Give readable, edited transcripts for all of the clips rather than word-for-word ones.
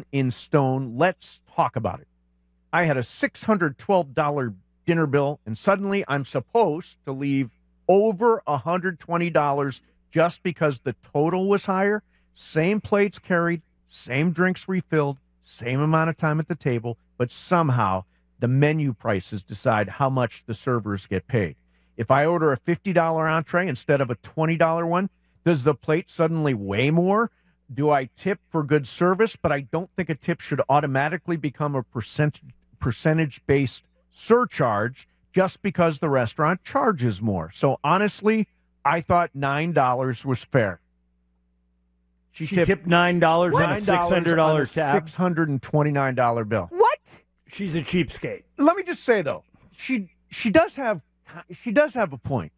in stone. Let's talk about it. I had a $612 dinner bill, and suddenly I'm supposed to leave over $120 just because the total was higher. Same plates carried, same drinks refilled, same amount of time at the table, but somehow the menu prices decide how much the servers get paid. If I order a $50 entree instead of a $20 one, does the plate suddenly weigh more? Do I tip for good service? But I don't think a tip should automatically become a percentage-based surcharge just because the restaurant charges more. So honestly, I thought $9 was fair. She tipped $9 on a $600 tab. $629 bill. What? She's a cheapskate. Let me just say though, she does have a point.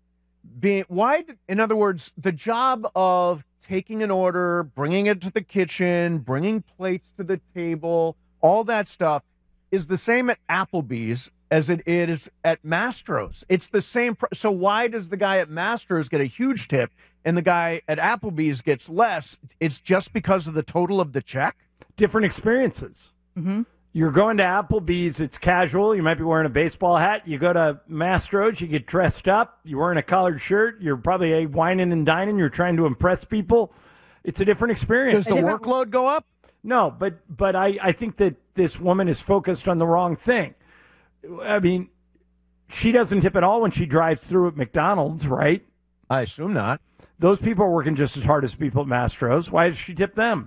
In other words, the job of taking an order, bringing it to the kitchen, bringing plates to the table, all that stuff is the same at Applebee's as it is at Mastro's. It's the same. So why does the guy at Mastro's get a huge tip and the guy at Applebee's gets less? It's just because of the total of the check? Different experiences. Mm-hmm. You're going to Applebee's, it's casual. You might be wearing a baseball hat. You go to Mastro's, you get dressed up. You're wearing a collared shirt. You're probably whining and dining. You're trying to impress people. It's a different experience. Does the workload go up? No, but I think that this woman is focused on the wrong thing. I mean, she doesn't tip at all when she drives through at McDonald's, right? I assume not. Those people are working just as hard as people at Mastro's. Why does she tip them?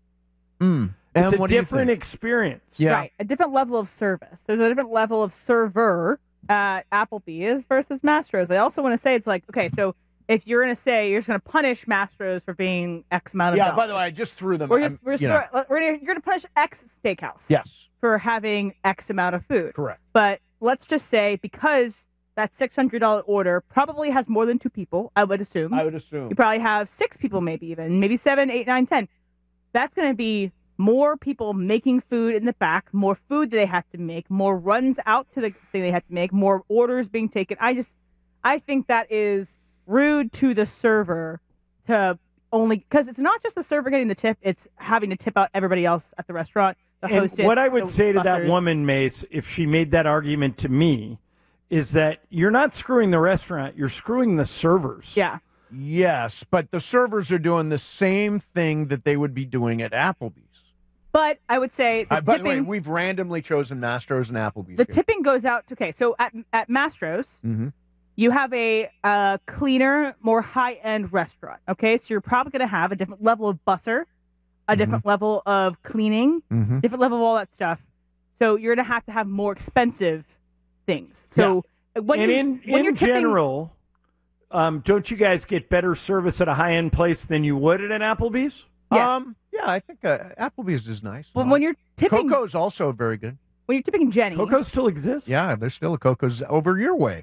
It's a different experience. Yeah. Right. A different level of service. There's a different level of server at Applebee's versus Mastro's. I also want to say it's like, okay, so if you're going to say you're just going to punish Mastro's for being X amount of dollars. By the way, I just threw them. You're going to punish X steakhouse. Yes. For having X amount of food. Correct. But let's just say because that $600 order probably has more than 2 people, I would assume. You probably have 6 people maybe 7, 8, 9, 10. That's going to be more people making food in the back, more food that they have to make, more runs out to the thing they have to make, more orders being taken. I think that is rude to the server to only, because it's not just the server getting the tip, it's having to tip out everybody else at the restaurant, the hostess. What I would say to that bussers. woman, Mace, if she made that argument to me, is that you're not screwing the restaurant, you're screwing the servers. Yeah. Yes, but the servers are doing the same thing that they would be doing at Applebee's. But I would say the by tipping, the way, we've randomly chosen Mastro's and Applebee's. The tipping goes out to, okay, so at Mastro's, you have a cleaner, more high-end restaurant, okay? So you're probably going to have a different level of busser, a different level of cleaning, different level of all that stuff. So you're going to have more expensive things. So in general, don't you guys get better service at a high-end place than you would at an Applebee's? Yes. Yeah, I think Applebee's is nice. But when you're tipping... Coco's also very good. When you're tipping Jenny... Coco still exists? Yeah, there's still a Coco's over your way.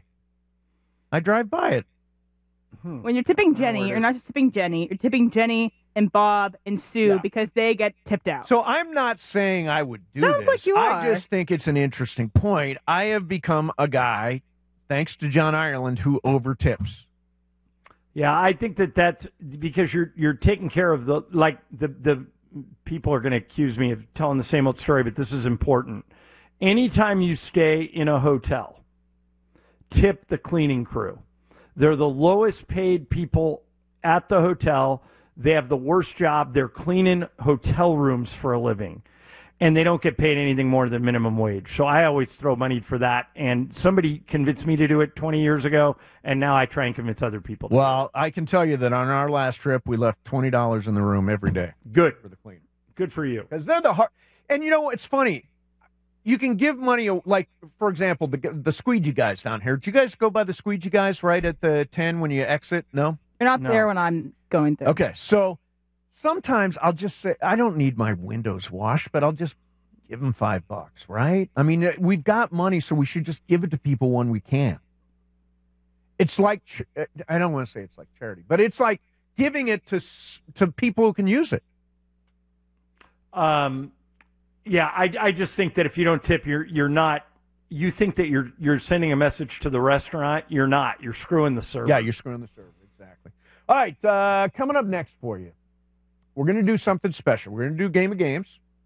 I drive by it. When you're tipping Jenny, you're not just tipping Jenny. You're tipping Jenny and Bob and Sue because they get tipped out. So I'm not saying I would do Sounds this. like you are. I just think it's an interesting point. I have become a guy, thanks to John Ireland, who over-tips. Yeah, I think that's because you're taking care of the people are going to accuse me of telling the same old story, but this is important. Anytime you stay in a hotel, tip the cleaning crew. They're the lowest paid people at the hotel. They have the worst job. They're cleaning hotel rooms for a living. And they don't get paid anything more than minimum wage. So I always throw money for that. And somebody convinced me to do it 20 years ago, and now I try and convince other people. Well, I can tell you that on our last trip, we left $20 in the room every day. Good. For the cleaning. Good for you. Because they're the hard... And you know, it's funny. You can give money, like, for example, the squeegee guys down here. Do you guys go by the squeegee guys right at the 10 when you exit? No? You're not there when I'm going through. Okay, so... Sometimes I'll just say, I don't need my windows washed, but I'll just give them $5, right? I mean, we've got money, so we should just give it to people when we can. It's like, I don't want to say it's like charity, but it's like giving it to people who can use it. Yeah, I just think that if you don't tip, you're not. You think that you're sending a message to the restaurant. You're not. You're screwing the server. Yeah, you're screwing the server, exactly. All right, coming up next for you. We're going to do something special. We're going to do Game of Games.